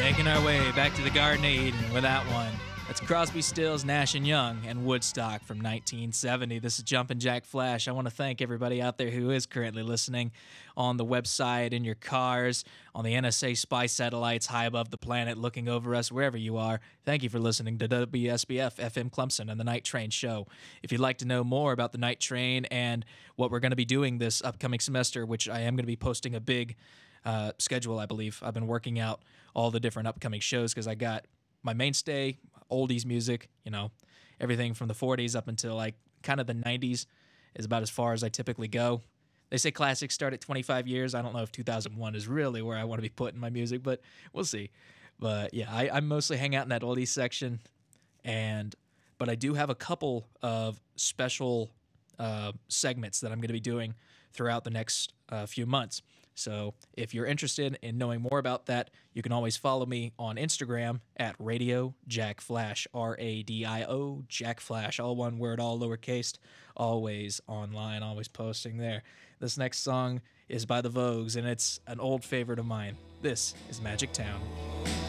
Making our way back to the Garden of Eden with that one. That's Crosby, Stills, Nash & Young, and Woodstock from 1970. This is Jumpin' Jack Flash. I want to thank everybody out there who is currently listening on the website, in your cars, on the NSA spy satellites high above the planet looking over us, wherever you are. Thank you for listening to WSBF FM Clemson and the Night Train Show. If you'd like to know more about the Night Train and what we're going to be doing this upcoming semester, which I am going to be posting a big schedule, I believe. I've been working out all the different upcoming shows because I got my mainstay, oldies music, everything from the 40s up until like kind of the 90s is about as far as I typically go. They say classics start at 25 years. I don't know if 2001 is really where I want to be putting my music, but we'll see. But yeah, I mostly hang out in that oldies section, but I do have a couple of special segments that I'm going to be doing throughout the next few months. So if you're interested in knowing more about that, you can always follow me on Instagram at Radio Jack Flash, RADIO Jack Flash, all one word, all lowercase, always online, always posting there. This next song is by the Vogues, and it's an old favorite of mine. This is Magic Town.